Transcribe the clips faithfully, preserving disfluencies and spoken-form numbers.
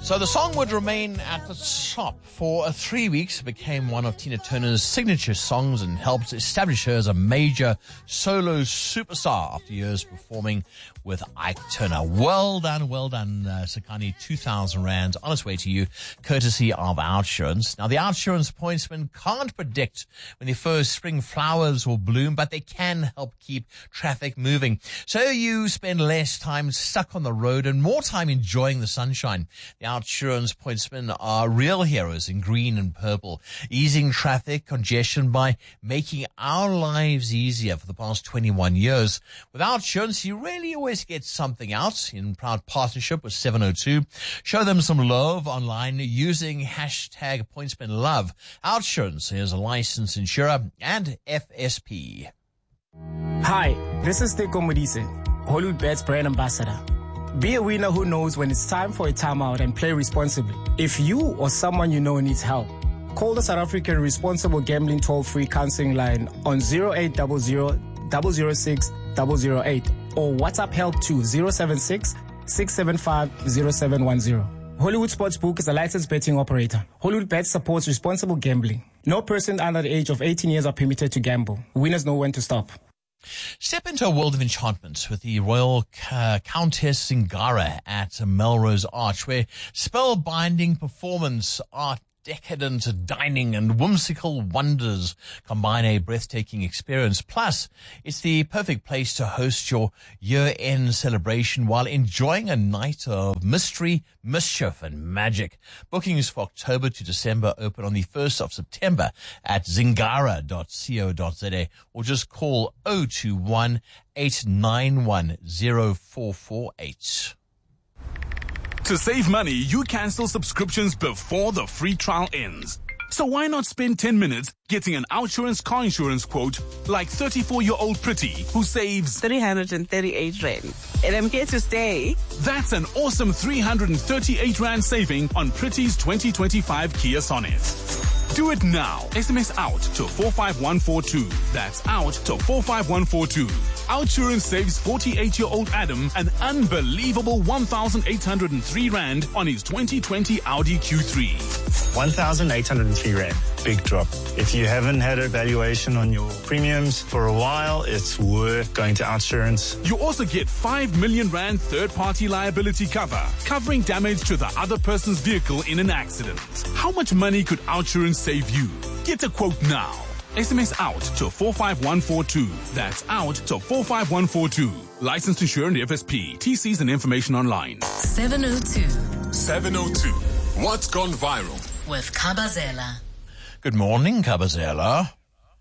So the song would remain at the top for three weeks. It became one of Tina Turner's signature songs and helped establish her as a major solo superstar after years performing with Ike Turner. Well done, well done, uh, Sakani. two thousand rands on its way to you, courtesy of OUTsurance. Now, the OUTsurance pointsmen can't predict when the first spring flowers will bloom, but they can help keep traffic moving. So you spend less time stuck on the road and more time enjoying the sunshine. The OUTsurance pointsmen are real heroes in green and purple, easing traffic congestion by making our lives easier for the past twenty-one years. With OUTsurance, you really always get something out. In proud partnership with seven oh two, show them some love online using hashtag pointsmenlove. OUTsurance is a licensed insurer and F S P. Hi, this is Theko Modise, Hollywoodbets brand ambassador. Be a winner who knows when it's time for a timeout and play responsibly. If you or someone you know needs help, call the South African Responsible Gambling Toll-Free Counseling Line on zero eight zero zero, zero zero six, zero zero eight or WhatsApp help to zero seven six, six seven five, zero seven one zero. Hollywood Sportsbook is a licensed betting operator. Hollywood Bets supports responsible gambling. No person under the age of eighteen years are permitted to gamble. Winners know when to stop. Step into a world of enchantment with the Royal uh, Countess Zingara at Melrose Arch, where spellbinding performance, art, decadent dining and whimsical wonders combine a breathtaking experience. Plus, it's the perfect place to host your year-end celebration while enjoying a night of mystery, mischief and magic. Bookings for October to December open on the first of September at zingara dot co dot za or just call zero two one, eight nine one, zero four four eight. To save money, you cancel subscriptions before the free trial ends. So why not spend ten minutes getting an OUTsurance car insurance quote like thirty-four-year-old Pretty who saves three hundred thirty-eight rand. And I'm here to stay. That's an awesome three hundred thirty-eight rand saving on Pretty's twenty twenty-five Kia Sonet. Do it now. S M S out to four five one four two. That's out to four five one four two. OUTsurance saves forty-eight-year-old Adam an unbelievable one thousand eight hundred three rand on his twenty twenty Audi Q three. one thousand eight hundred three rand. Big drop. If you haven't had a valuation on your premiums for a while, it's worth going to OUTsurance. You also get five million rand third-party liability cover, covering damage to the other person's vehicle in an accident. How much money could OUTsurance save you? Get a quote now. S M S out to four five one four two. That's out to four five one four two. Licensed insurer and F S P. T Cs and information online. seven oh two. seven oh two. What's gone viral? With Kabazela. Good morning, Kabazela.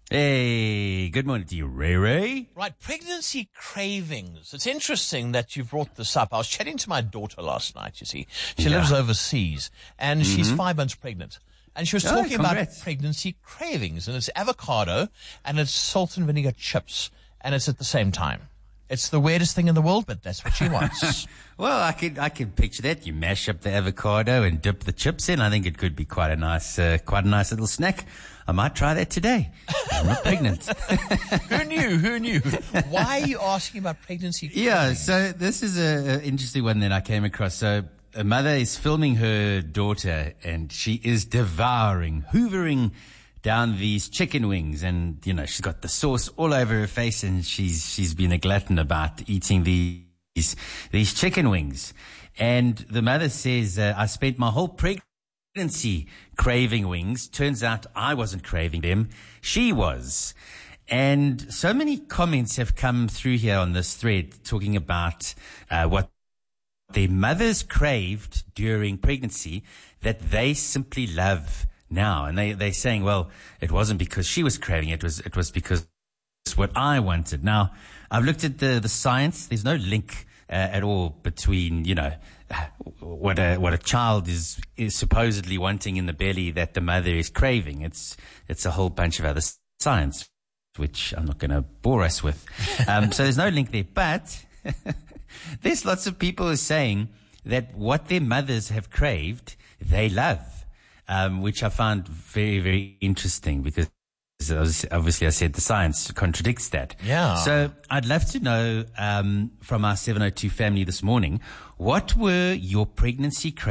Hey, good morning to you, Ray Ray. Right, pregnancy cravings. It's interesting that you brought this up. I was chatting to my daughter last night, you see. She Yeah. lives overseas, and Mm-hmm. she's five months pregnant. And she was Oh, talking about congrats. pregnancy cravings, and it's avocado, and it's salt and vinegar chips, and it's at the same time. It's the weirdest thing in the world, but that's what she wants. Well, I could I could picture that. You mash up the avocado and dip the chips in. I think it could be quite a nice uh, quite a nice little snack. I might try that today. I'm not pregnant. Who knew? Who knew? Why are you asking about pregnancy cravings? Yeah, so this is a, a interesting one that I came across. So a mother is filming her daughter and she is devouring, hoovering down these chicken wings, and you know she's got the sauce all over her face, and she's she's been a glutton about eating these these chicken wings. And the mother says, uh, "I spent my whole pregnancy craving wings. Turns out I wasn't craving them; she was." And so many comments have come through here on this thread talking about uh, what their mothers craved during pregnancy that they simply love now. And they, they're saying, well, it wasn't because she was craving it. It was, it was because it's what I wanted. Now, I've looked at the, the science. There's no link uh, at all between, you know, what a, what a child is, is supposedly wanting in the belly that the mother is craving. It's, it's a whole bunch of other science, which I'm not going to bore us with. Um, so there's no link there, but there's lots of people who are saying that what their mothers have craved, they love. Um, which I found very, very interesting because obviously I said the science contradicts that. Yeah. So I'd love to know um, from our seven oh two family this morning, what were your pregnancy cravings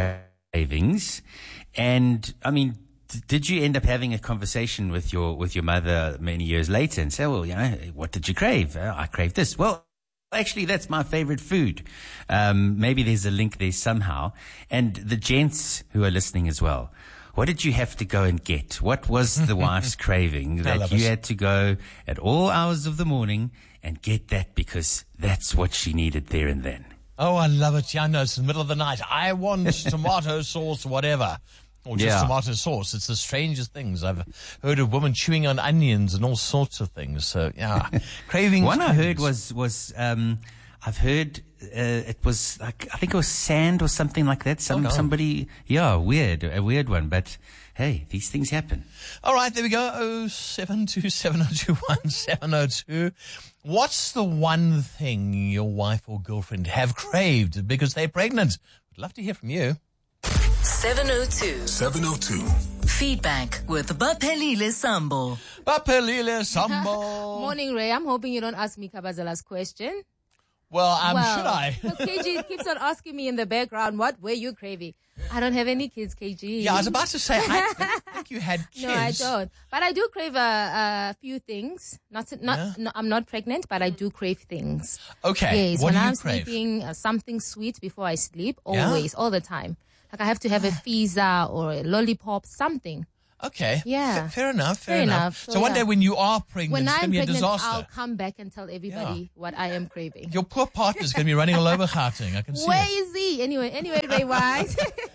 cravings. And, I mean, d- did you end up having a conversation with your with your mother many years later and say, well, you know, what did you crave? Uh, I craved this. Well, actually, that's my favorite food. Um, maybe there's a link there somehow. And the gents who are listening as well, what did you have to go and get? What was the wife's craving that you had to go at all hours of the morning and get that because that's what she needed there and then? Oh, I love it. Yeah, I know. It's in the middle of the night. I want tomato sauce, whatever. Or just Yeah. tomato sauce. It's the strangest things. I've heard of women chewing on onions and all sorts of things. So, yeah. Cravings. One I heard cravings. was, was, um, I've heard, uh, it was like, I think it was sand or something like that. Some, Oh, no. somebody, yeah, weird, a weird one, but hey, these things happen. All right, there we go. oh seven two seven oh two one seven oh two. What's the one thing your wife or girlfriend have craved because they're pregnant? We'd love to hear from you. seven oh two. seven oh two. Feedback with Baphelile Sambo. Baphelile Sambo. Morning, Ray. I'm hoping you don't ask me Kabazela's question. Well, um, well, should I? K G keeps on asking me in the background, what were you craving? I don't have any kids, K G. Yeah, I was about to say, I didn't think you had kids. No, I don't. But I do crave a, a few things. Not, to, not. Yeah? No, I'm not pregnant, but I do crave things. Okay, Yes, what when do you I'm crave? sleeping, uh, something sweet before I sleep. Yeah? Always, all the time. Like I have to have a pizza or a lollipop, something. Okay. Yeah. F- fair enough. Fair, Fair enough. enough. So, So, one yeah. day when you are pregnant, When it's going I'm to be a pregnant, disaster. I'll come back and tell everybody what I am craving. Your poor partner's going to be running all over Gauteng. I can see Where it. is he? Anyway, anyway, Ray Wise.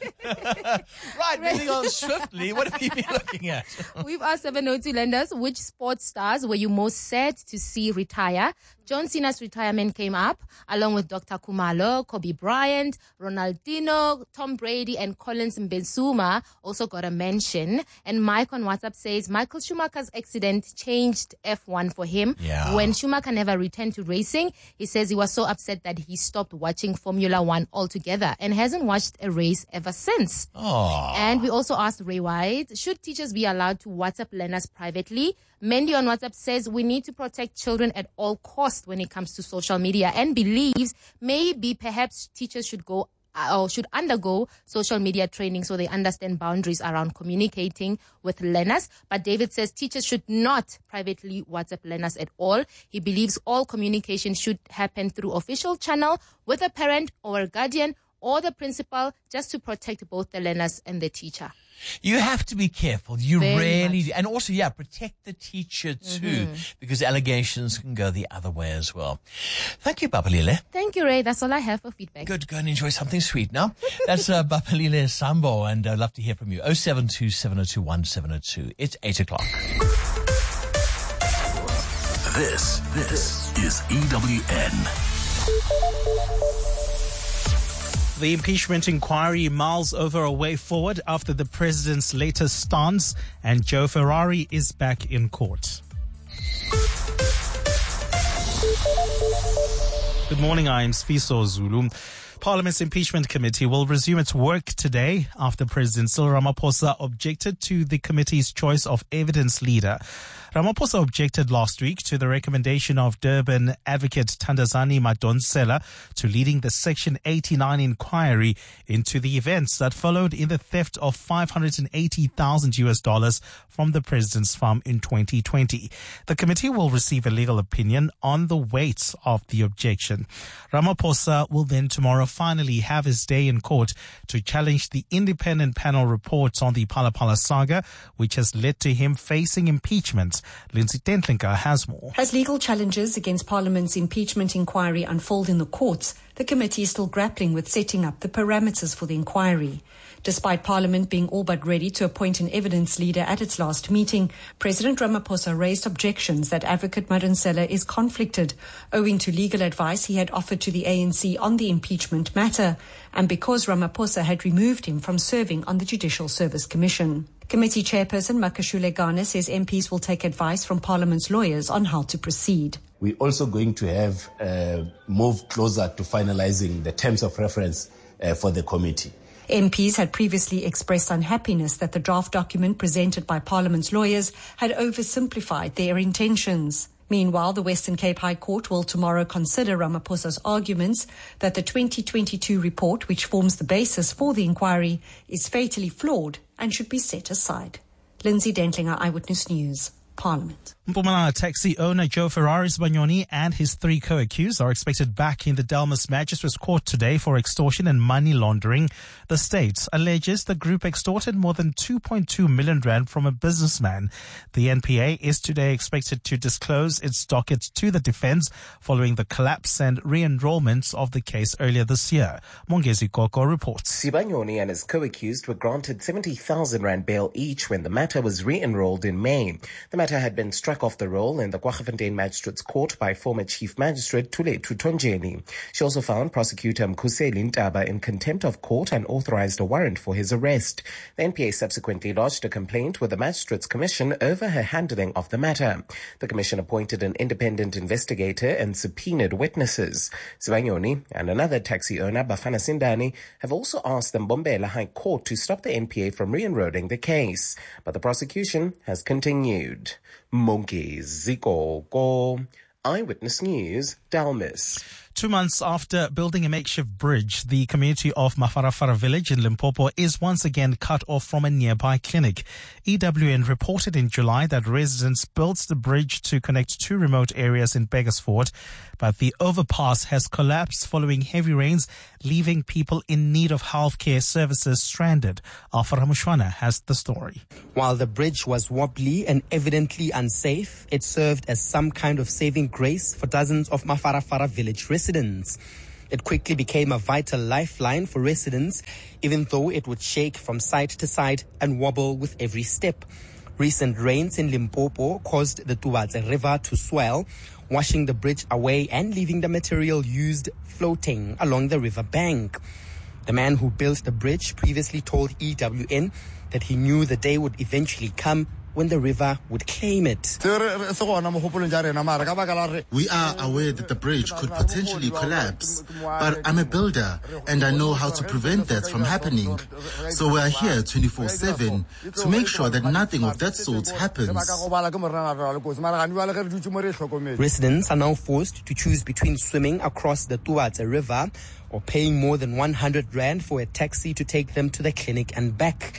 Right, moving on swiftly. What have you been looking at? We've asked seven oh two lenders, which sports stars were you most sad to see retire? John Cena's retirement came up, along with Doctor Khumalo, Kobe Bryant, Ronaldinho, Tom Brady, and Collins Mbenzuma also got a mention. And Mike on WhatsApp says Michael Schumacher's accident changed F one for him. Yeah. When Schumacher never returned to racing, he says he was so upset that he stopped watching Formula One altogether and hasn't watched a race ever since. Oh. And we also asked Ray White, should teachers be allowed to WhatsApp learners privately? Mendy on WhatsApp says we need to protect children at all costs when it comes to social media and believes maybe perhaps teachers should go uh, or should undergo social media training so they understand boundaries around communicating with learners. But David says teachers should not privately WhatsApp learners at all. He believes all communication should happen through official channel with a parent or a guardian or the principal, just to protect both the learners and the teacher. You have to be careful. You Very really much. do. And also, yeah, protect the teacher too, Mm-hmm. because allegations can go the other way as well. Thank you, Baphelile. Thank you, Ray. That's all I have for feedback. Good. Go and enjoy something sweet now. That's uh, Baphelile Sambo, and I'd love to hear from you. oh seven two seven oh two one seven oh two. It's eight o'clock. This, this is E W N. The impeachment inquiry miles over a way forward after the president's latest stance, and Joe Ferrari is back in court. Good morning, I am Sfiso Zulu. Parliament's impeachment committee will resume its work today after President Cyril Ramaphosa objected to the committee's choice of evidence leader. Ramaphosa objected last week to the recommendation of Durban advocate Thandazani Madonsela to leading the Section eighty-nine inquiry into the events that followed in the theft of five hundred eighty thousand U S dollars from the president's farm in twenty twenty. The committee will receive a legal opinion on the weight of the objection. Ramaphosa will then tomorrow finally have his day in court to challenge the independent panel reports on the Phala Phala saga, which has led to him facing impeachment. Lindsay Tentlinka has more. As legal challenges against Parliament's impeachment inquiry unfold in the courts, the committee is still grappling with setting up the parameters for the inquiry. Despite Parliament being all but ready to appoint an evidence leader at its last meeting, President Ramaphosa raised objections that Advocate Madonsela is conflicted, owing to legal advice he had offered to the A N C on the impeachment matter, and because Ramaphosa had removed him from serving on the Judicial Service Commission. Committee Chairperson Makashule Gana says M Ps will take advice from Parliament's lawyers on how to proceed. We're also going to have uh, moved closer to finalizing the terms of reference uh, for the committee. M Ps had previously expressed unhappiness that the draft document presented by Parliament's lawyers had oversimplified their intentions. Meanwhile, the Western Cape High Court will tomorrow consider Ramaphosa's arguments that the twenty twenty-two report, which forms the basis for the inquiry, is fatally flawed and should be set aside. Lindsay Dentlinger, Eyewitness News, Parliament. Mpumalanga taxi owner Joe Ferrari Sibanyoni and his three co-accused are expected back in the Delmas Magistrates Court today for extortion and money laundering. The state alleges the group extorted more than two point two million rand from a businessman. The N P A is today expected to disclose its docket to the defense following the collapse and re-enrollment of the case earlier this year. Mongezi Koko reports. Sibanyoni and his co-accused were granted seventy thousand rand bail each when the matter was re-enrolled in May. The matter had been struck off the roll in the Kwaggafontein Magistrates Court by former Chief Magistrate Thulethu Tonjeni. She also found prosecutor Mkhuseli Ntaba in contempt of court and authorized a warrant for his arrest. The N P A subsequently lodged a complaint with the Magistrates Commission over her handling of the matter. The commission appointed an independent investigator and subpoenaed witnesses. Sibanyoni and another taxi owner, Bafana Sindani, have also asked the Mbombela High Court to stop the N P A from re-enrolling the case. But the prosecution has continued. Mongezi Koko, Eyewitness News, Delmas. Two months after building a makeshift bridge, the community of Mafarafara village in Limpopo is once again cut off from a nearby clinic. E W N reported in July that residents built the bridge to connect two remote areas in Beggarsford, but the overpass has collapsed following heavy rains, leaving people in need of healthcare services stranded. Alfa Ramushwana has the story. While the bridge was wobbly and evidently unsafe, it served as some kind of saving grace for dozens of Mafarafara village residents. Residents. It quickly became a vital lifeline for residents, even though it would shake from side to side and wobble with every step. Recent rains in Limpopo caused the Tubatse River to swell, washing the bridge away and leaving the material used floating along the river bank. The man who built the bridge previously told E W N that he knew the day would eventually come when the river would claim it. We are aware that the bridge could potentially collapse, but I'm a builder and I know how to prevent that from happening. So we are here twenty-four seven to make sure that nothing of that sort happens. Residents are now forced to choose between swimming across the Tubatse River or paying more than one hundred rand for a taxi to take them to the clinic and back.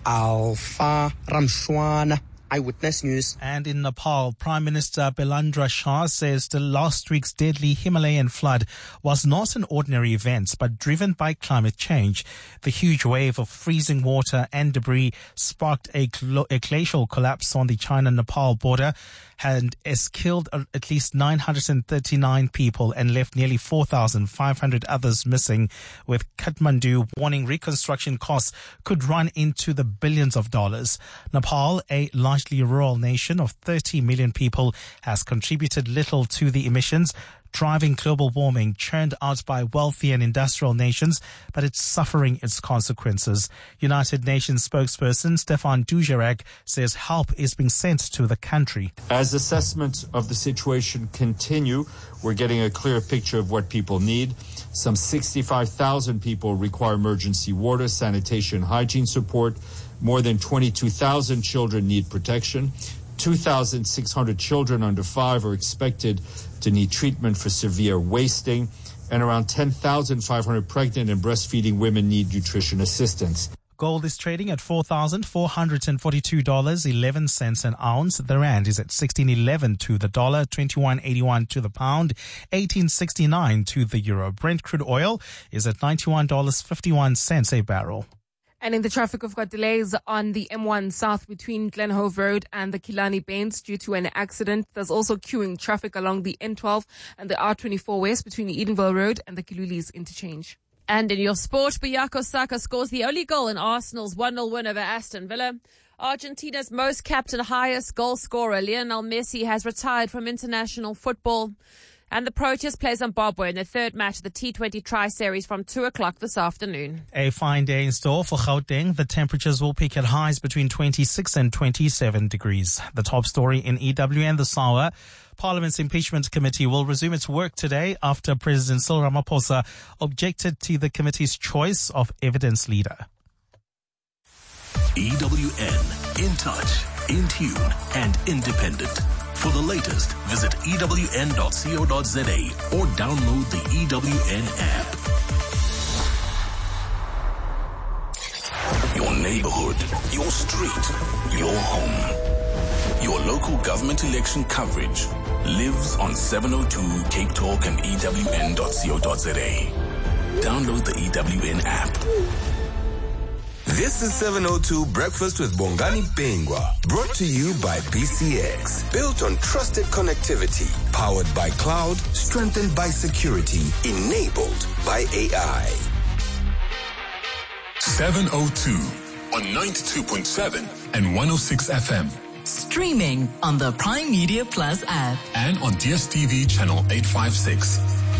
Alfa Ramshwana, Eyewitness News. And in Nepal, Prime Minister Belandra Shah says the last week's deadly Himalayan flood was not an ordinary event, but driven by climate change. The huge wave of freezing water and debris sparked a, gl- a glacial collapse on the China-Nepal border and has killed at least nine hundred thirty-nine people and left nearly four thousand five hundred others missing, with Kathmandu warning reconstruction costs could run into the billions of dollars. Nepal, a largely rural nation of thirty million people, has contributed little to the emissions driving global warming churned out by wealthy and industrial nations, but it's suffering its consequences. United Nations spokesperson Stefan Dujarric says help is being sent to the country. As assessments of the situation continue, we're getting a clear picture of what people need. Some sixty-five thousand people require emergency water, sanitation, hygiene support. More than twenty-two thousand children need protection. two thousand six hundred children under five are expected to need treatment for severe wasting, and around ten thousand five hundred pregnant and breastfeeding women need nutrition assistance. Gold is trading at four thousand four hundred forty-two dollars and eleven cents an ounce. The rand is at sixteen eleven to the dollar, twenty-one eighty-one to the pound, eighteen sixty-nine to the euro. Brent crude oil is at ninety-one dollars and fifty-one cents a barrel. And in the traffic, we've got delays on the M one South between Glenhove Road and the Killarney Bains due to an accident. There's also queuing traffic along the N twelve and the R twenty-four West between the Edenville Road and the Kilulis interchange. And in your sport, Bukayo Saka scores the only goal in Arsenal's one nil win over Aston Villa. Argentina's most capped and highest goal scorer, Lionel Messi, has retired from international football. And the Proteas play Zimbabwe in the third match of the T twenty Tri-Series from two o'clock this afternoon. A fine day in store for Gauteng. The temperatures will peak at highs between twenty-six and twenty-seven degrees. The top story in E W N this hour. Parliament's impeachment committee will resume its work today after President Cyril Ramaphosa objected to the committee's choice of evidence leader. E W N, in touch, in tune, and independent. For the latest, visit E W N dot co dot za or download the E W N app. Your neighborhood, your street, your home. Your local government election coverage lives on seven oh two Cape Talk and E W N dot co dot za. Download the E W N app. This is seven oh two Breakfast with Bongani Pengwa, brought to you by B C X. Built on trusted connectivity, powered by cloud, strengthened by security, enabled by A I. seven oh two on ninety-two point seven and one oh six F M. Streaming on the Prime Media Plus app. And on D S T V channel eight fifty-six.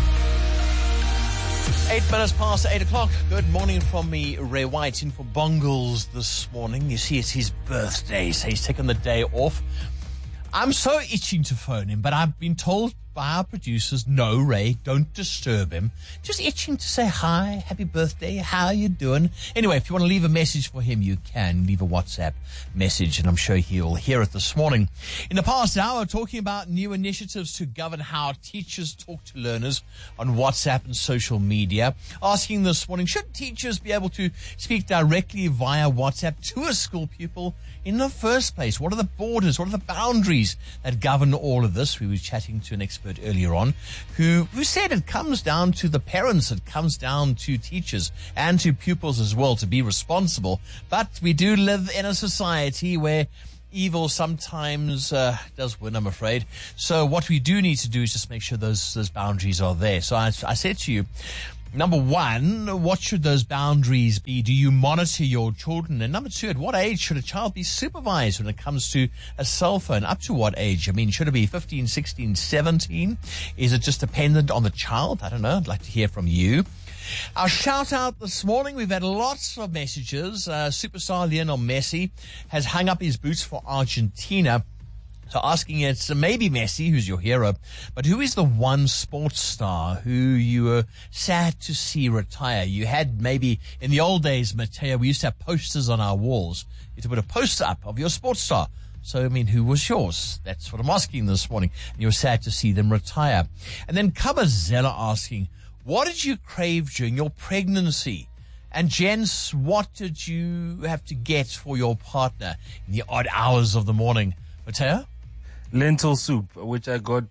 Eight minutes past eight o'clock. Good morning from me, Ray White, in for Bongles this morning. You see, it's his birthday, so he's taken the day off. I'm so itching to phone him, but I've been told by our producers, no, Ray, don't disturb him. Just itching to say hi, happy birthday, how you doing? Anyway, if you want to leave a message for him, you can leave a WhatsApp message, and I'm sure he'll hear it this morning. In the past hour, talking about new initiatives to govern how teachers talk to learners on WhatsApp and social media. Asking this morning, should teachers be able to speak directly via WhatsApp to a school pupil in the first place? What are the borders? What are the boundaries that govern all of this? We were chatting to an expert earlier on who, who said it comes down to the parents, it comes down to teachers and to pupils as well to be responsible. But we do live in a society where evil sometimes uh, does win, I'm afraid. So what we do need to do is just make sure those those boundaries are there. So I, I said to you, number one, what should those boundaries be? Do you monitor your children? And number two, at what age should a child be supervised when it comes to a cell phone? Up to what age? I mean, should it be fifteen, sixteen, seventeen? Is it just dependent on the child? I don't know. I'd like to hear from you. Our shout out this morning, we've had lots of messages. Uh, superstar Lionel Messi has hung up his boots for Argentina. So asking it's maybe Messi, who's your hero, but who is the one sports star who you were sad to see retire? You had maybe in the old days, Mateo, we used to have posters on our walls. You had to put a poster up of your sports star. So, I mean, who was yours? That's what I'm asking this morning. And you were sad to see them retire. And then Kabazella asking, what did you crave during your pregnancy? And gents, what did you have to get for your partner in the odd hours of the morning? Mateo? Lentil soup, which I got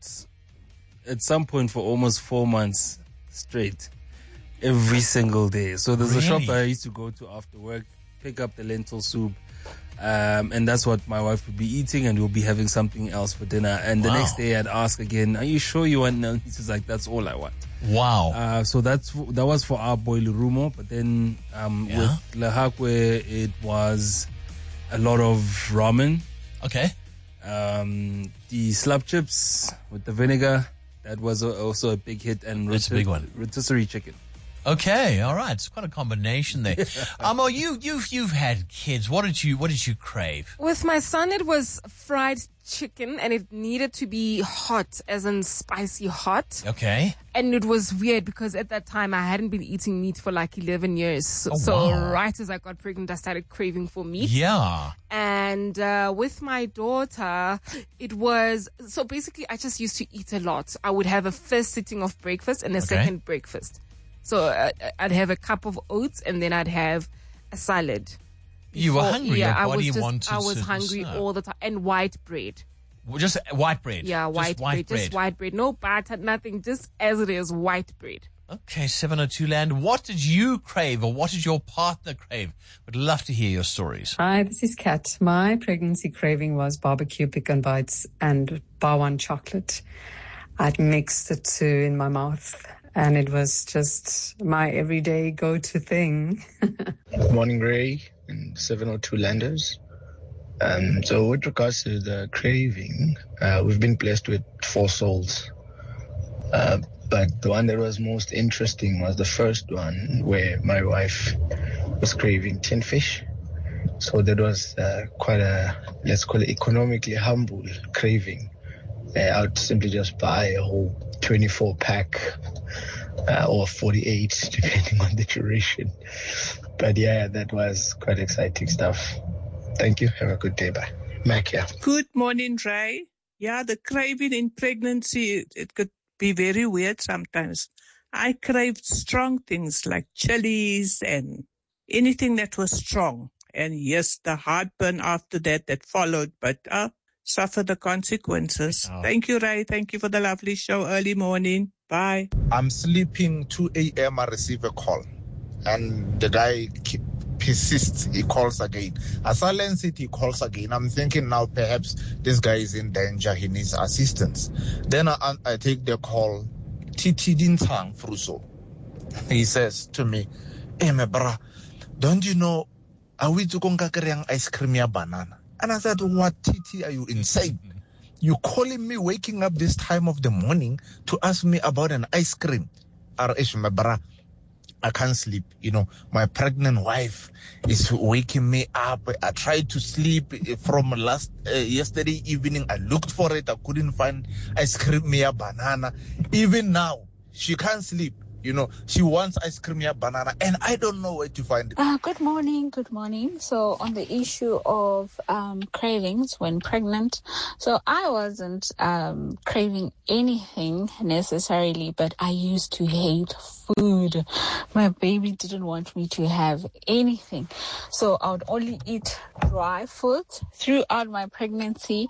at some point for almost four months straight, every single day. So there's really? a shop I used to go to after work, pick up the lentil soup, um, and that's what my wife would be eating, and we'll be having something else for dinner. And wow. the next day I'd ask again, are you sure you want? No, she's like, that's all I want. Wow. Uh, so that's that was for our boy Lurumo, but then um, yeah. with Lehakwe, it was a lot of ramen. Okay. Um, the slab chips with the vinegar, that was a, also a big hit, and That's roti- a big one. rotisserie chicken. Okay, all right, it's quite a combination there. Um, oh, you you've you've had kids. What did you what did you crave? With my son, it was fried chicken, and it needed to be hot, as in spicy hot. Okay. And it was weird because at that time I hadn't been eating meat for like eleven years. So, oh, so wow. right as I got pregnant, I started craving for meat. Yeah. And uh, with my daughter, it was, so basically I just used to eat a lot. I would have a first sitting of breakfast and a Okay. second breakfast. So uh, I'd have a cup of oats and then I'd have a salad. You were Before- hungry. Yeah, Your I body was just, wanted I was certain hungry stuff. all the time. And white bread. Well, just white bread. Yeah, Just white, white bread, bread. Just white bread. No butter, nothing. Just as it is, white bread. Okay, seven oh two Land. What did you crave, or what did your partner crave? Would love to hear your stories. Hi, this is Kat. My pregnancy craving was barbecue pecan bites and bar one chocolate. I'd mixed the two in my mouth, and it was just my everyday go-to thing. Morning, Ray, and seven oh two Landers. Um, so with regards to the craving, uh, we've been blessed with four souls. Uh, but the one that was most interesting was the first one, where my wife was craving tin fish. So that was uh, quite a, let's call it economically humble craving. Uh, I would simply just buy a whole twenty-four pack uh, or forty-eight, depending on the duration. But yeah, that was quite exciting stuff. Thank you. Have a good day. Bye. Mac here. Good morning, Ray. Yeah, the craving in pregnancy, it, it could be very weird sometimes. I craved strong things like chilies and anything that was strong. And yes, the heartburn after that that followed, but uh, suffer the consequences. Oh. Thank you, Ray. Thank you for the lovely show. Early morning. Bye. I'm sleeping, two a.m. I receive a call. And the guy keep, persists. He calls again. As I learn it, he calls again. I'm thinking now perhaps this guy is in danger. He needs assistance. Then I, I take the call. Titi Dintang Fruso. He says to me, "Hey, my bra, don't you know, are we to go and ice cream ya banana?" And I said, "What, Titi, are you insane? You calling me waking up this time of the morning to ask me about an ice cream?" My bra, I can't sleep. You know, my pregnant wife is waking me up. I tried to sleep from last uh, yesterday evening. I looked for it. I couldn't find ice cream ya banana. Even now, she can't sleep. You know, she wants ice cream ya banana, and I don't know where to find it. Uh, good morning, good morning. So on the issue of um, cravings when pregnant, so I wasn't um, craving anything necessarily, but I used to hate food. My baby didn't want me to have anything. So I would only eat dry food. Throughout my pregnancy,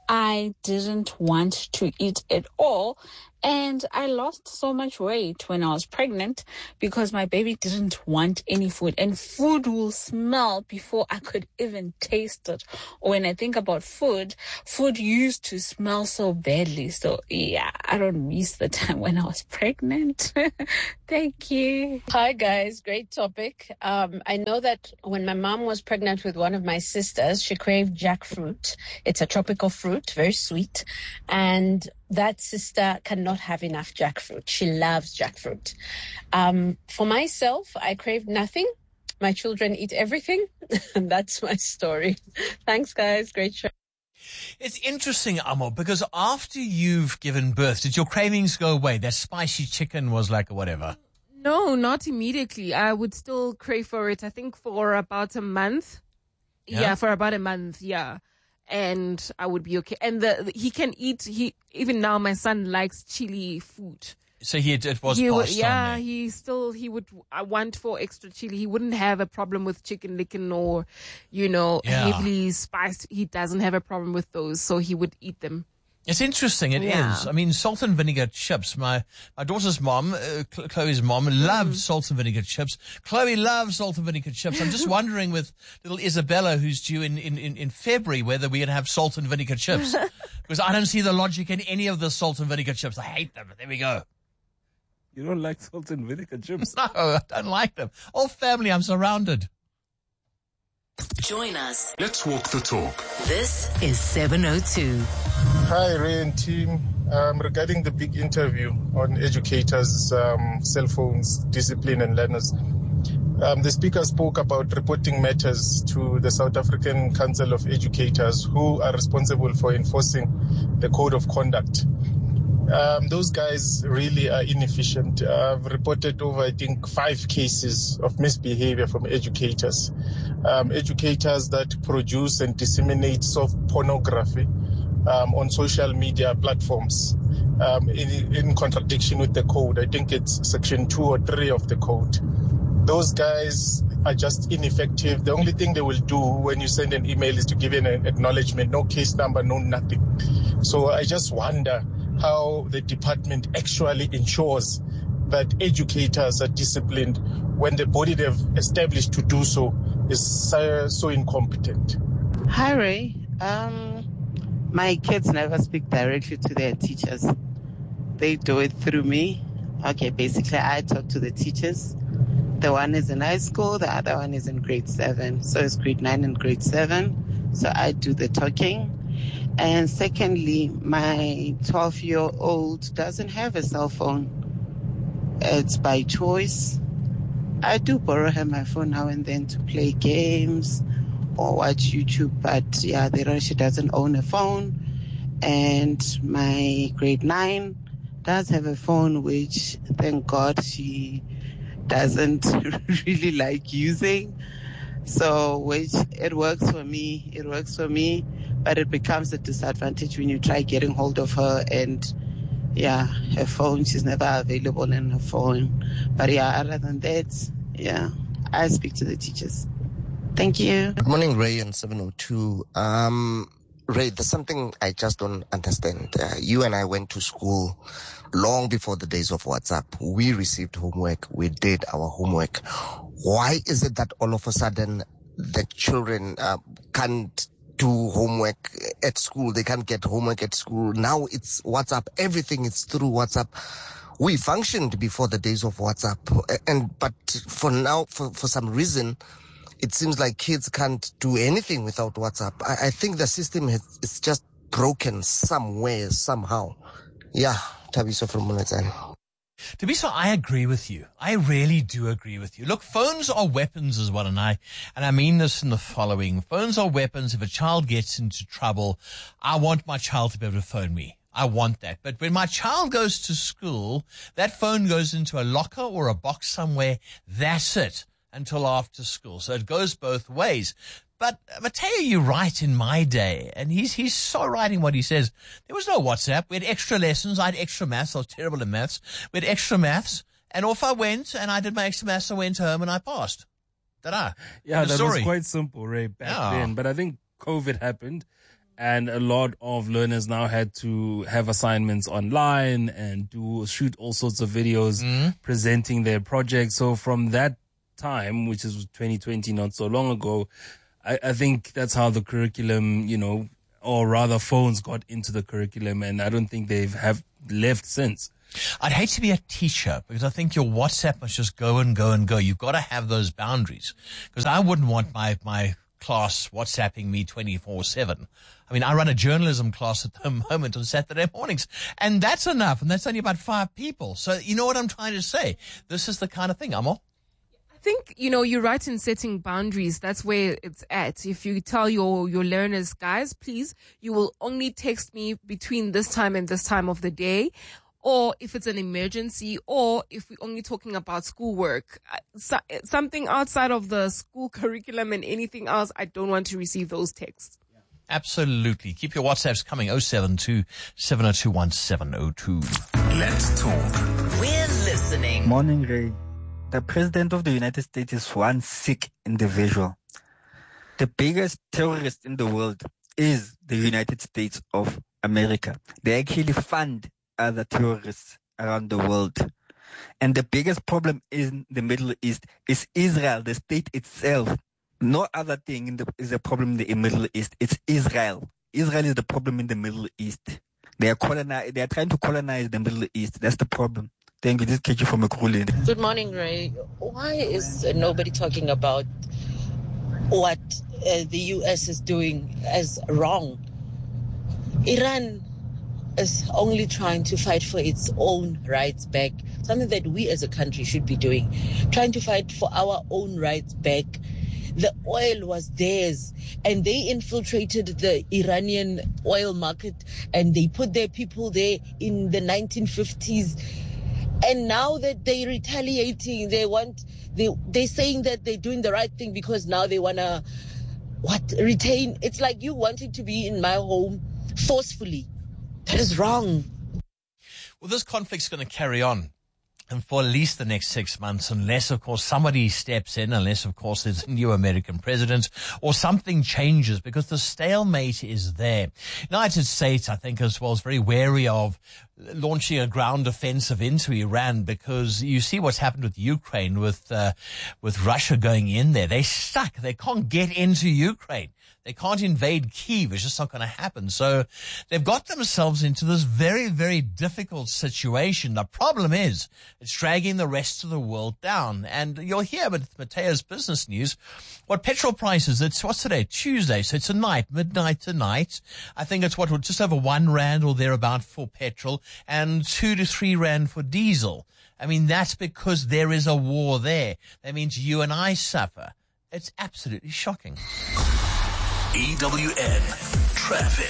I didn't want to eat at all. And I lost so much weight when I was pregnant because my baby didn't want any food. And food will smell before I could even taste it. When I think about food, food used to smell so badly. So, yeah, I don't miss the time when I was pregnant. Thank you. Hi, guys. Great topic. Um, I know that when my mom was pregnant with one of my sisters, she craved jackfruit. It's a tropical fruit, very sweet. And that sister cannot have enough jackfruit. She loves jackfruit. Um, for myself, I crave nothing. My children eat everything. And that's my story. Thanks, guys. Great show. It's interesting, Amo, because after you've given birth, did your cravings go away? That spicy chicken was like whatever. No, not immediately. I would still crave for it, I think, for about a month. Yeah, yeah for about a month, yeah. And I would be okay. And the, the he can eat. He even now, my son likes chili food. So he it was he passed would, yeah. on there. He still he would I want for extra chili. He wouldn't have a problem with chicken licken or, you know, Yeah. heavily spiced. He doesn't have a problem with those, so he would eat them. It's interesting. It is. Yeah. I mean, salt and vinegar chips. My my daughter's mom, uh, Chloe's mom, loves Mm. salt and vinegar chips. Chloe loves salt and vinegar chips. I'm just wondering with little Isabella, who's due in, in, in, in February, whether we're going to have salt and vinegar chips. Because I don't see the logic in any of the salt and vinegar chips. I hate them. There we go. You don't like salt and vinegar chips? No, I don't like them. All family, I'm surrounded. Join us. Let's walk the talk. This is seven oh two. Hi, Ray and team. Um, regarding the big interview on educators' um, cell phones, discipline and learners, um, the speaker spoke about reporting matters to the South African Council of Educators, who are responsible for enforcing the code of conduct. Um, those guys really are inefficient. I've reported over, I think, five cases of misbehavior from educators. Um, educators that produce and disseminate soft pornography um, on social media platforms um, in, in contradiction with the code. I think it's section two or three of the code. Those guys are just ineffective. The only thing they will do when you send an email is to give you an acknowledgement, no case number, no nothing. So I just wonder how the department actually ensures that educators are disciplined when the body they've established to do so is so, so incompetent. Hi, Ray. Um, my kids never speak directly to their teachers. They do it through me. Okay, basically I talk to the teachers. The one is in high school, the other one is in grade seven. So it's grade nine and grade seven. So I do the talking. And secondly, my twelve-year-old doesn't have a cell phone. It's by choice. I do borrow her my phone now and then to play games or watch YouTube, but yeah, the rest, she doesn't own a phone. And my grade nine does have a phone, which thank God she doesn't really like using. So, which it works for me. It works for me. but it becomes a disadvantage when you try getting hold of her and, yeah, her phone, she's never available in her phone. But yeah, other than that, yeah, I speak to the teachers. Thank you. Good morning, Ray and seven oh two. Um, Ray, there's something I just don't understand. Uh, you and I went to school long before the days of WhatsApp. We received homework. We did our homework. Why is it that all of a sudden the children uh, can't do homework at school? They can't get homework at school. Now it's WhatsApp. Everything is through WhatsApp. We functioned before the days of WhatsApp. And, but for now, for, for some reason, it seems like kids can't do anything without WhatsApp. I, I think the system has, is just broken somewhere, somehow. Yeah, Tabiso from Monetane. Tabiso, I agree with you. I really do agree with you. Look, phones are weapons as well, and I, and I mean this in the following. Phones are weapons. If a child gets into trouble, I want my child to be able to phone me. I want that. But when my child goes to school, that phone goes into a locker or a box somewhere. That's it. Until after school. So it goes both ways. But Mateo, you're right in my day. And he's, he's so right in what he says. There was no WhatsApp. We had extra lessons. I had extra maths. I was terrible in maths. We had extra maths. And off I went and I did my extra maths. I went home and I passed. Ta-da. Yeah, that story. was quite simple, Ray, back Yeah. then. But I think COVID happened and a lot of learners now had to have assignments online and do shoot all sorts of videos Mm-hmm. presenting their projects. So from that time, which is twenty twenty, not so long ago, I, I think that's how the curriculum, you know, or rather phones got into the curriculum, and I don't think they've have left since. I'd hate to be a teacher because I think your WhatsApp must just go and go and go. You've got to have those boundaries because I wouldn't want my, my class WhatsApping me twenty-four seven. I mean, I run a journalism class at the moment on Saturday mornings, and that's enough, and that's only about five people. So you know what I'm trying to say? This is the kind of thing, Amo. I think, you know, you're right in setting boundaries. That's where it's at. If you tell your, your learners, guys, please, you will only text me between this time and this time of the day. Or if it's an emergency, or if we're only talking about schoolwork, so, something outside of the school curriculum and anything else, I don't want to receive those texts. Absolutely. Keep your WhatsApps coming. oh seven two, seven oh two, one seven oh two. Let's talk. We're listening. Morning, Ray. The President of the United States is one sick individual. The biggest terrorist in the world is the United States of America. They actually fund other terrorists around the world. And the biggest problem in the Middle East is Israel, the state itself. No other thing in the, is a problem in the Middle East. It's Israel. Israel is the problem in the Middle East. They are colonize, They are trying to colonize the Middle East. That's the problem. Thank you. This is Kechi from Ekurhuleni. Good morning, Ray. Why is uh, nobody talking about what uh, the U S is doing as wrong? Iran is only trying to fight for its own rights back, something that we as a country should be doing, trying to fight for our own rights back. The oil was theirs, and they infiltrated the Iranian oil market, and they put their people there in the nineteen fifties. And now that they're retaliating, they want, they, they're saying that they're doing the right thing because now they want to, what, retain. It's like you wanting to be in my home forcefully. That is wrong. Well, this conflict's going to carry on. And for at least the next six months, unless, of course, somebody steps in, unless, of course, there's a new American president or something changes, because the stalemate is there. United States, I think, as well, is very wary of launching a ground offensive into Iran, because you see what's happened with Ukraine, with uh, with Russia going in there. They're stuck. They can't get into Ukraine. They can't invade Kyiv. It's just not going to happen. So they've got themselves into this very, very difficult situation. The problem is it's dragging the rest of the world down. And you'll hear with Mateo's business news what petrol prices, it's what's today? Tuesday. So it's tonight, midnight tonight. I think it's what, just over one rand or thereabout for petrol and two to three rand for diesel. I mean, that's because there is a war there. That means you and I suffer. It's absolutely shocking. E W N Traffic.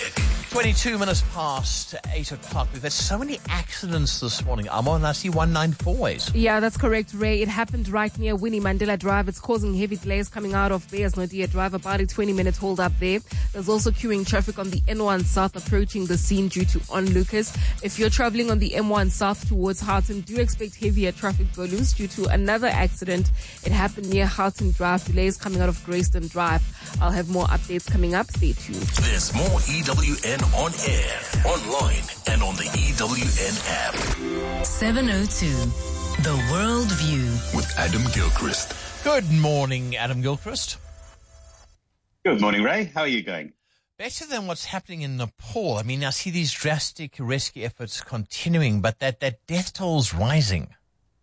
twenty-two minutes past eight o'clock. We've had so many accidents this morning. I'm on, I see one ninety-four ways. Yeah, that's correct, Ray. It happened right near Winnie Mandela Drive. It's causing heavy delays coming out of Bears Nodia Drive. About a twenty minute hold up there. There's also queuing traffic on the N one South approaching the scene due to onlookers. If you're traveling on the M one South towards Houghton, do expect heavier traffic volumes due to another accident. It happened near Houghton Drive. Delays coming out of Greyston Drive. I'll have more updates coming up. Stay tuned. There's more E W N on air, online, and on the E W N app. seven oh two, The World View. With Adam Gilchrist. Good morning, Adam Gilchrist. Good morning, Ray. How are you going? Better than what's happening in Nepal. I mean, I see these drastic rescue efforts continuing, but that, that death toll's rising.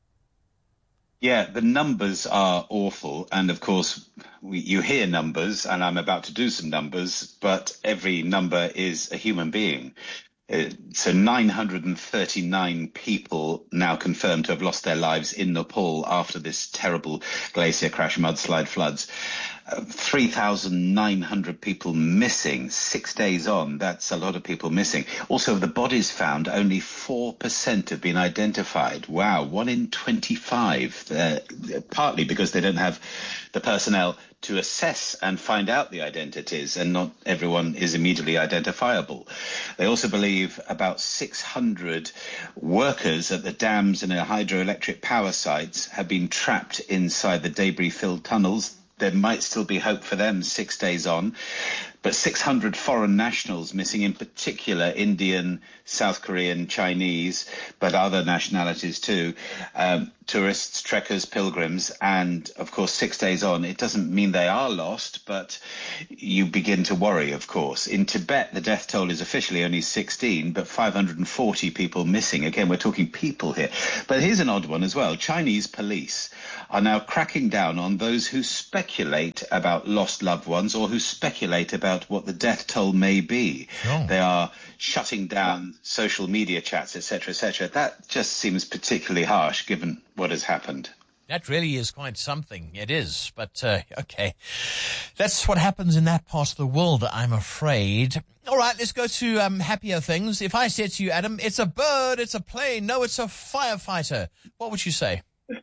Yeah, the numbers are awful. And of course, we, you hear numbers, and I'm about to do some numbers, but every number is a human being. Uh, so nine hundred thirty-nine people now confirmed to have lost their lives in Nepal after this terrible glacier crash, mudslide, floods. Uh, three thousand nine hundred people missing, six days on. That's a lot of people missing. Also, of the bodies found, only four percent have been identified. Wow, one in twenty-five, uh, partly because they don't have the personnel to assess and find out the identities, and not everyone is immediately identifiable. They also believe about six hundred workers at the dams and hydroelectric power sites have been trapped inside the debris-filled tunnels. There might still be hope for them six days on. But six hundred foreign nationals missing, in particular Indian, South Korean, Chinese, but other nationalities too, um, tourists, trekkers, pilgrims, and of course six days on. It doesn't mean they are lost, but you begin to worry, of course. In Tibet, the death toll is officially only sixteen, but five hundred forty people missing. Again, we're talking people here. But here's an odd one as well. Chinese police are now cracking down on those who speculate about lost loved ones or who speculate about what the death toll may be. Oh. They are shutting down social media chats, et cetera, et cetera. That just seems particularly harsh given what has happened. That really is quite something. It is. But, uh, okay. That's what happens in that part of the world, I'm afraid. All right, let's go to um, happier things. If I said to you, Adam, it's a bird, it's a plane, no, it's a firefighter, what would you say?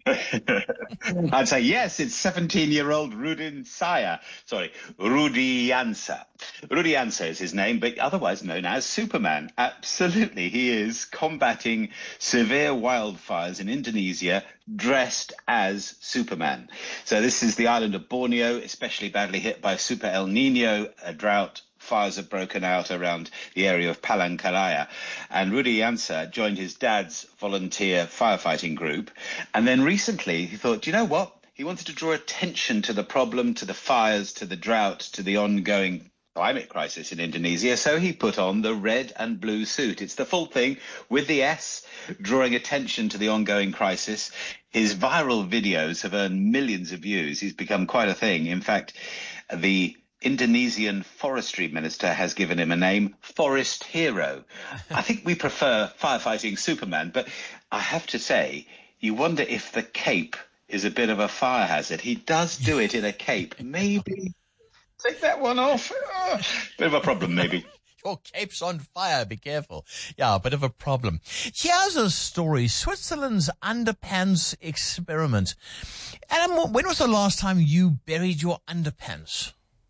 I'd say, yes, it's seventeen-year-old Rudin Saya. Sorry, Rudi Jansa. Rudi Jansa is his name, but otherwise known as Superman. Absolutely, he is combating severe wildfires in Indonesia dressed as Superman. So this is the island of Borneo, especially badly hit by Super El Nino, a drought. Fires have broken out around the area of Palangkaraya. And Rudi Jansa joined his dad's volunteer firefighting group. And then recently he thought, do you know what? He wanted to draw attention to the problem, to the fires, to the drought, to the ongoing climate crisis in Indonesia. So he put on the red and blue suit. It's the full thing with the S, drawing attention to the ongoing crisis. His viral videos have earned millions of views. He's become quite a thing. In fact, the Indonesian forestry minister has given him a name, Forest Hero. I think we prefer firefighting Superman, but I have to say, you wonder if the cape is a bit of a fire hazard. He does do it in a cape. Maybe take that one off. Oh, bit of a problem, maybe. Your cape's on fire, be careful. Yeah, a bit of a problem. Here's a story, Switzerland's underpants experiment. Adam, when was the last time you buried your underpants?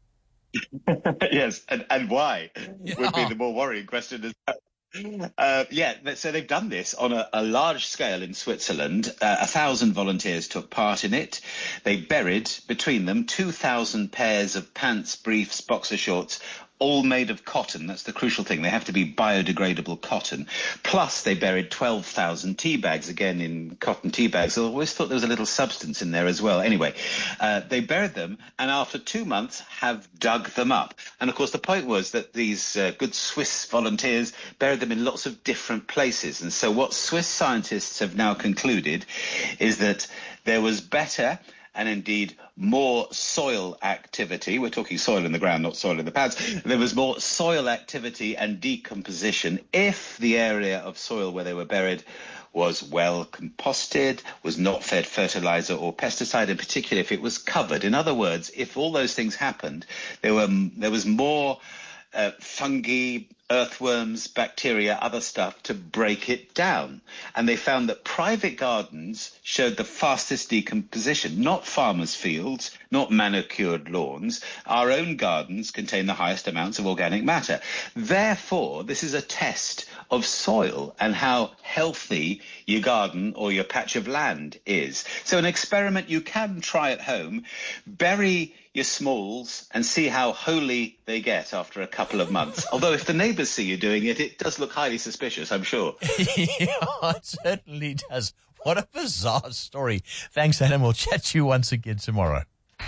Yes, and, and why yeah. would be the more worrying question as well. Uh, yeah, so they've done this on a, a large scale in Switzerland. Uh, a thousand volunteers took part in it. They buried between them two thousand pairs of pants, briefs, boxer shorts, all made of cotton. That's the crucial thing. They have to be biodegradable cotton. Plus, they buried twelve thousand tea bags, again in cotton tea bags. I always thought there was a little substance in there as well. Anyway, uh, they buried them, and after two months have dug them up. And, of course, the point was that these uh, good Swiss volunteers buried them in lots of different places. And so what Swiss scientists have now concluded is that there was better and indeed more soil activity. We're talking soil in the ground, not soil in the pads. There was more soil activity and decomposition if the area of soil where they were buried was well composted, was not fed fertilizer or pesticide, in particular if it was covered. In other words, if all those things happened, there were there was more uh, fungi, earthworms, bacteria, other stuff to break it down. And they found that private gardens showed the fastest decomposition, not farmers' fields, not manicured lawns. Our own gardens contain the highest amounts of organic matter. Therefore, this is a test of soil and how healthy your garden or your patch of land is. So an experiment you can try at home. Bury your smalls and see how holy they get after a couple of months. Although if the neighbours see you doing it, it does look highly suspicious, I'm sure. Yeah, it certainly does. What a bizarre story. Thanks, Adam. We'll chat to you once again tomorrow.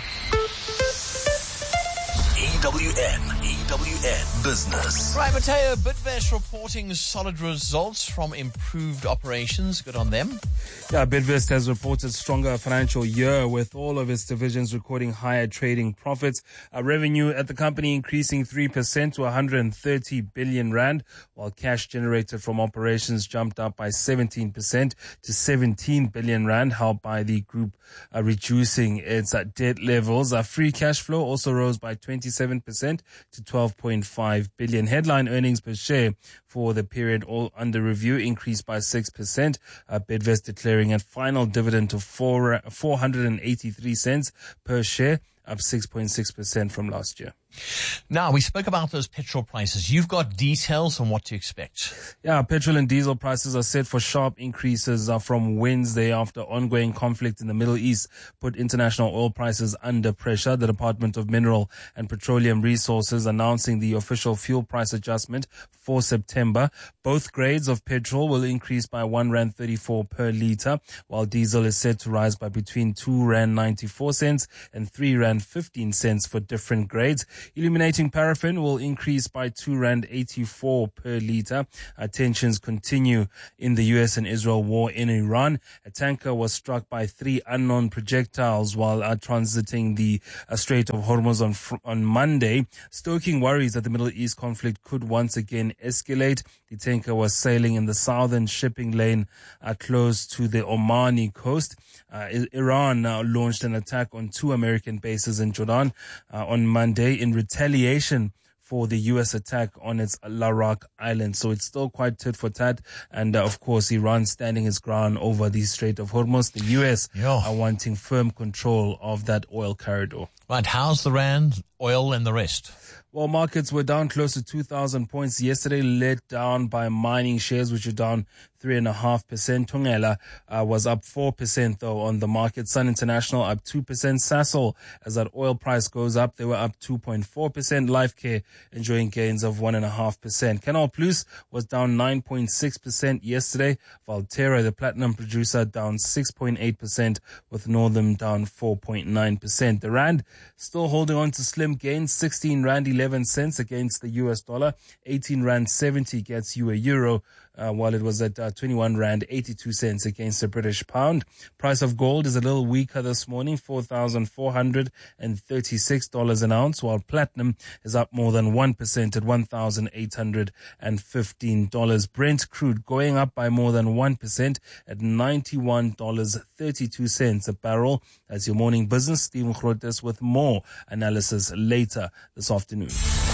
E W N, E W N Business. Right, Mateo, Bidvest reporting solid results from improved operations. Good on them. Yeah, Bidvest has reported stronger financial year with all of its divisions recording higher trading profits. Uh, revenue at the company increasing three percent to one hundred thirty billion rand, while cash generated from operations jumped up by seventeen percent to seventeen billion rand, helped by the group uh, reducing its uh, debt levels. Uh, free cash flow also rose by twenty-seven percent to twelve point five billion. Headline earnings per share for the period all under review increased by six percent. Uh, Bidvest declaring a final dividend of four, four hundred eighty-three cents per share, up six point six percent from last year. Now, we spoke about those petrol prices. You've got details on what to expect. Yeah, petrol and diesel prices are set for sharp increases uh, from Wednesday after ongoing conflict in the Middle East put international oil prices under pressure. The Department of Mineral and Petroleum Resources announcing the official fuel price adjustment for September. Both grades of petrol will increase by one rand thirty-four per litre, while diesel is set to rise by between two rand ninety-four cents and three rand fifteen cents for different grades. Illuminating paraffin will increase by two rand eighty-four per litre. Uh, tensions continue in the U S and Israel war in Iran. A tanker was struck by three unknown projectiles while uh, transiting the uh, Strait of Hormuz on fr- on Monday, stoking worries that the Middle East conflict could once again escalate. The tanker was sailing in the southern shipping lane uh, close to the Omani coast. Uh, Iran uh, launched an attack on two American bases in Jordan uh, on Monday in retaliation for the U S attack on its Larak island. So it's still quite tit for tat. And uh, of course, Iran standing its ground over the Strait of Hormuz. The U S Yo. are wanting firm control of that oil corridor. Right, how's the rand, oil and the rest? Well, markets were down close to two thousand points yesterday, led down by mining shares, which are down three point five percent. Thungela uh, was up four percent, though, on the market. Sun International up two percent. Sasol, as that oil price goes up, they were up two point four percent. Lifecare enjoying gains of one point five percent. Canal Plus was down nine point six percent yesterday. Valterra, the platinum producer, down six point eight percent, with Northam down four point nine percent. The rand still holding on to slim gains, sixteen rand eleven cents against the U S dollar, eighteen rand seventy gets you a euro, uh, while it was at uh, twenty-one rand eighty-two cents against the British pound. Price of gold is a little weaker this morning, four thousand four hundred thirty-six dollars an ounce, while platinum is up more than one percent at one thousand eight hundred fifteen dollars. Brent crude going up by more than one percent at ninety-one dollars and thirty-two cents a barrel. That's your morning business. Stephen Grotes with more analysis later this afternoon.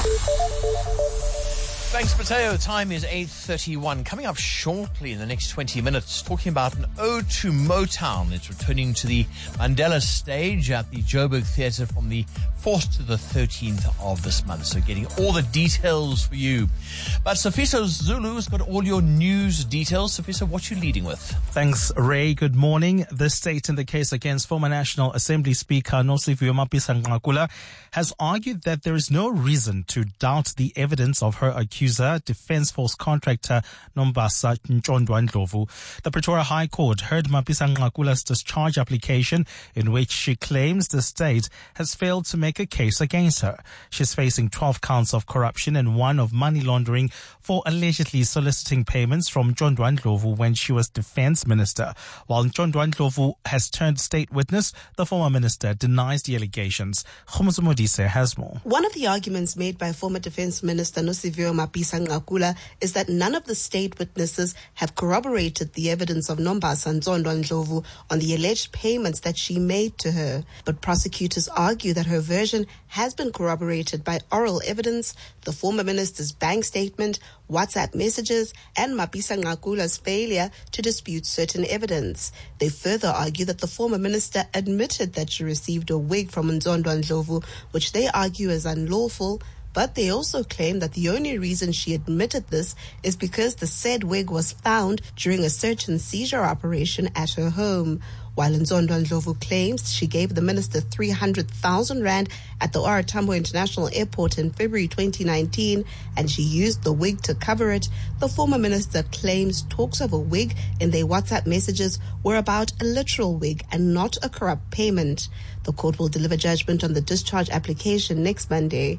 Thanks, Mateo. Time is eight thirty-one. Coming up shortly in the next twenty minutes, talking about an ode to Motown. It's returning to the Mandela stage at the Joburg Theatre from the fourth to the thirteenth of this month. So getting all the details for you. But Sifiso Zulu has got all your news details. Sifiso, what you leading with? Thanks, Ray. Good morning. The state in the case against former National Assembly Speaker Nosiviwe Mapisa-Nqakula has argued that there is no reason to doubt the evidence of her accuser, Defence Force contractor Nombasa Ntshondwa Ndlovu. The Pretoria High Court heard Mapisa-Nqakula's discharge application, in which she claims the state has failed to make a case against her. She's facing twelve counts of corruption and one of money laundering for allegedly soliciting payments from Ntshondwa Ndlovu when she was defense minister. While Ntshondwa Ndlovu has turned state witness, the former minister denies the allegations. Khumuzu Modise has more. One of the arguments made by former defense minister Nosiviwe Mapisa Nqakula is that none of the state witnesses have corroborated the evidence of Nombasa Nzondo Ndlovu on the alleged payments that she made to her. But prosecutors argue that her version has been corroborated by oral evidence, the former minister's bank statement, WhatsApp messages, and Mapisa Nqakula's failure to dispute certain evidence. They further argue that the former minister admitted that she received a wig from Nzondo Ndlovu, which they argue is unlawful, but they also claim that the only reason she admitted this is because the said wig was found during a search and seizure operation at her home. While Nzondo Ndlovu claims she gave the minister three hundred thousand rand at the O R Tambo International Airport in February twenty nineteen, and she used the wig to cover it, the former minister claims talks of a wig in their WhatsApp messages were about a literal wig and not a corrupt payment. The court will deliver judgment on the discharge application next Monday.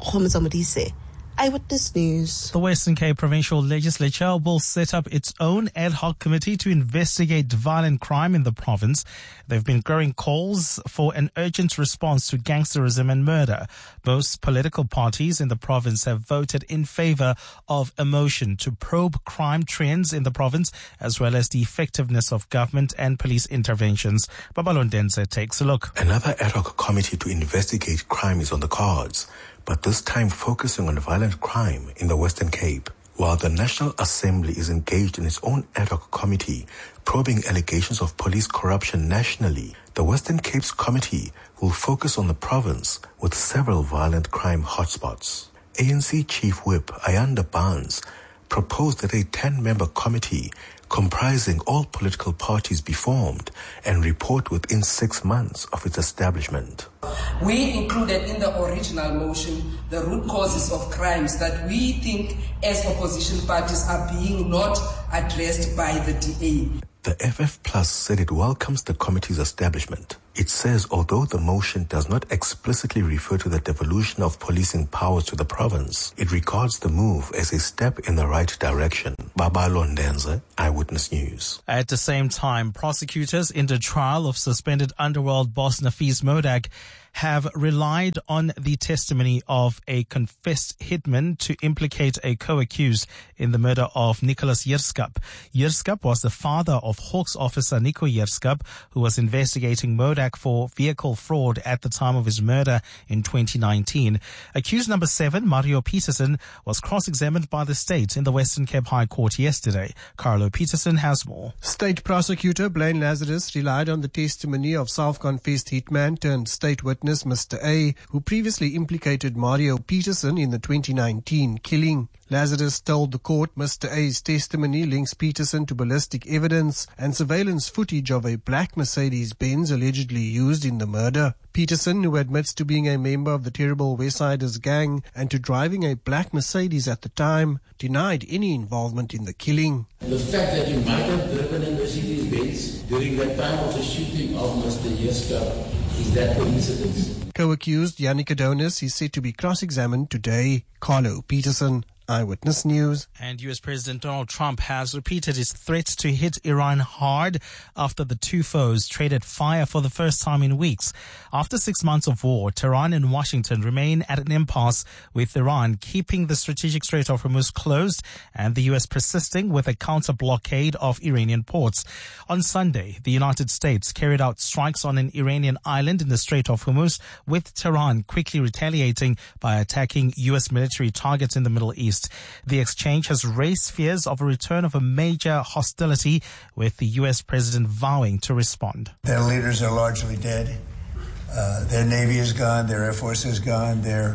Eyewitness News. The Western Cape Provincial Legislature will set up its own ad hoc committee to investigate violent crime in the province. There have been growing calls for an urgent response to gangsterism and murder. Most political parties in the province have voted in favor of a motion to probe crime trends in the province, as well as the effectiveness of government and police interventions. Babalon Denze takes a look. Another ad hoc committee to investigate crime is on the cards, but this time focusing on violent crime in the Western Cape. While the National Assembly is engaged in its own ad hoc committee probing allegations of police corruption nationally, the Western Cape's committee will focus on the province with several violent crime hotspots. A N C Chief Whip Ayanda Barnes proposed that a ten-member committee comprising all political parties be formed and report within six months of its establishment. We included in the original motion the root causes of crimes that we think as opposition parties are being not addressed by the D A. The F F Plus said it welcomes the committee's establishment. It says although the motion does not explicitly refer to the devolution of policing powers to the province, it regards the move as a step in the right direction. Babalo Ndenze, Eyewitness News. At the same time, prosecutors in the trial of suspended underworld boss Nafees Modak have relied on the testimony of a confessed hitman to implicate a co-accused in the murder of Nicholas Yerskap. Yerskap was the father of Hawks officer Nico Yerskap, who was investigating Modak for vehicle fraud at the time of his murder in twenty nineteen. Accused number seven, Mario Peterson, was cross-examined by the state in the Western Cape High Court yesterday. Carlo Peterson has more. State prosecutor Blaine Lazarus relied on the testimony of self-confessed hitman turned state witness Mister A, who previously implicated Mario Peterson in the twenty nineteen killing. Lazarus told the court Mister A's testimony links Peterson to ballistic evidence and surveillance footage of a black Mercedes-Benz allegedly used in the murder. Peterson, who admits to being a member of the terrible Westsiders gang and to driving a black Mercedes at the time, denied any involvement in the killing. The fact that you might have driven a Mercedes-Benz during the time of the shooting of Mister Yerskap, is that coincidence? Co-accused Yannick Adonis is said to be cross-examined today. Carlo Peterson, Eyewitness News. And U S President Donald Trump has repeated his threats to hit Iran hard after the two foes traded fire for the first time in weeks. After six months of war, Tehran and Washington remain at an impasse, with Iran keeping the strategic Strait of Hormuz closed and the U S persisting with a counter-blockade of Iranian ports. On Sunday, the United States carried out strikes on an Iranian island in the Strait of Hormuz, with Tehran quickly retaliating by attacking U S military targets in the Middle East. The exchange has raised fears of a return of a major hostility, with the U S president vowing to respond. Their leaders are largely dead. Uh, their Navy is gone. Their Air Force is gone. Their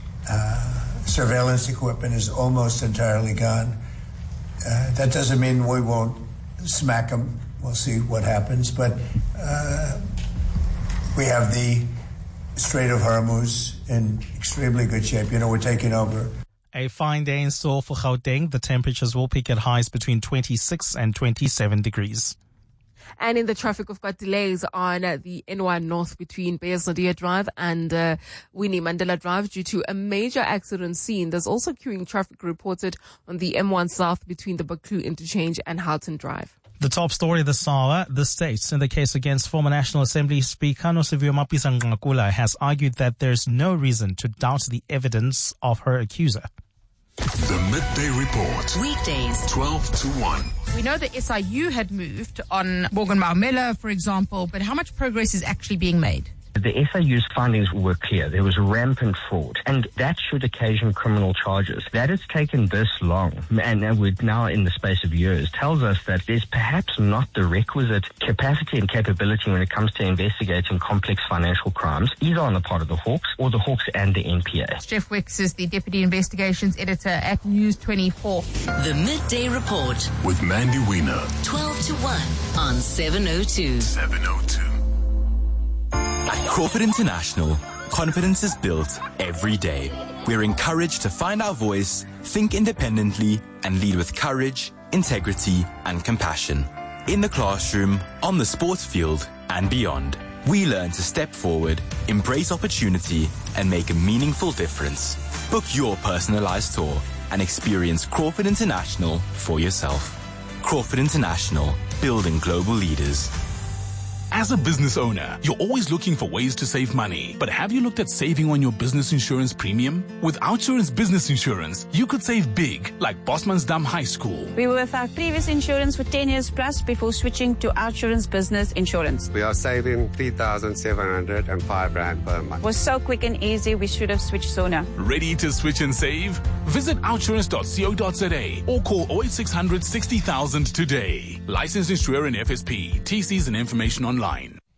uh, surveillance equipment is almost entirely gone. Uh, that doesn't mean we won't smack them. We'll see what happens. But uh, we have the Strait of Hormuz in extremely good shape. You know, we're taking over. A fine day in store for Gauteng. The temperatures will peak at highs between twenty-six and twenty-seven degrees. And in the traffic, we've got delays on uh, the N one North between Beyers Naudé Drive and uh, Winnie Mandela Drive due to a major accident scene. There's also queuing traffic reported on the M one South between the Buccleuch Interchange and Halton Drive. The top story this hour, the state in the case against former National Assembly Speaker Nosiviwe Mapisa Nqakula has argued that there's no reason to doubt the evidence of her accuser. The Midday Report. Weekdays, twelve to one. We know the S I U had moved on Morgan Maumela, for example, but how much progress is actually being made? The S I U's findings were clear. There was rampant fraud, and that should occasion criminal charges. That it's taken this long, and we're now in the space of years, tells us that there's perhaps not the requisite capacity and capability when it comes to investigating complex financial crimes, either on the part of the Hawks or the Hawks and the N P A. Jeff Wicks is the Deputy Investigations Editor at News twenty-four. The Midday Report with Mandy Wiener. twelve to one on seven oh two. seven oh two. At Crawford International, confidence is built every day. We're encouraged to find our voice, think independently, and lead with courage, integrity, and compassion. In the classroom, on the sports field, and beyond, we learn to step forward, embrace opportunity, and make a meaningful difference. Book your personalized tour and experience Crawford International for yourself. Crawford International, building global leaders. As a business owner, you're always looking for ways to save money. But have you looked at saving on your business insurance premium? With Outsurance Business Insurance, you could save big, like Bosmansdam High School. We were with our previous insurance for ten years plus before switching to Outsurance Business Insurance. We are saving three thousand seven hundred five rand per month. It was so quick and easy, we should have switched sooner. Ready to switch and save? Visit outsurance dot co dot za or call oh eight six hundred sixty thousand today. Licensed insurer in F S P. T Cs and information online.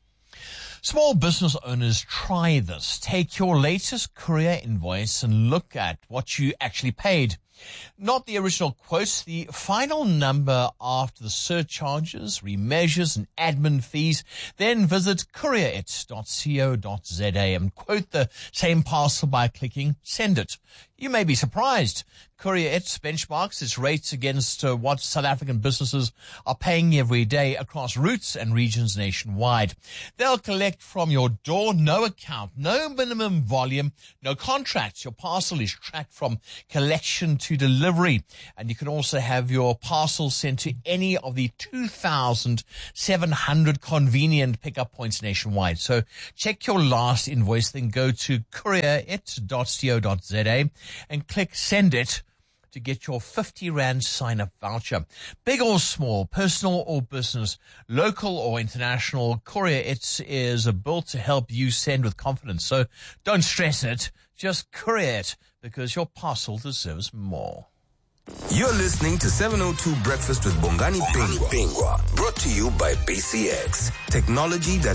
Small business owners, try this. Take your latest courier invoice and look at what you actually paid. Not the original quote, the final number after the surcharges, remeasures and admin fees. Then visit courier it dot co dot za and quote the same parcel by clicking send it. You may be surprised. CourierIt benchmarks its rates against uh, what South African businesses are paying every day across routes and regions nationwide. They'll collect from your door, no account, no minimum volume, no contracts. Your parcel is tracked from collection to delivery. And you can also have your parcel sent to any of the two thousand seven hundred convenient pickup points nationwide. So check your last invoice, then go to courier it dot co dot za and click send it to get your fifty rand sign-up voucher. Big or small, personal or business, local or international, CourierIt is built to help you send with confidence. So don't stress it, just courier it because your parcel deserves more. You're listening to seven oh two Breakfast with Bongani Pingwa. Brought to you by B C X. Technology that